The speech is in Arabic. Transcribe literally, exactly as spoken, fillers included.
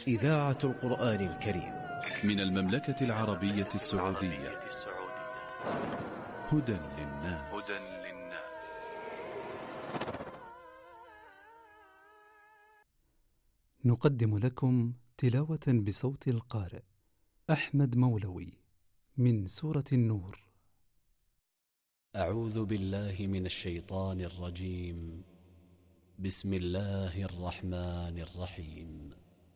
إذاعة القرآن الكريم من المملكة العربية السعودية. هدى للناس. نقدم لكم تلاوة بصوت القارئ أحمد مولوي من سورة النور. أعوذ بالله من الشيطان الرجيم. بسم الله الرحمن الرحيم.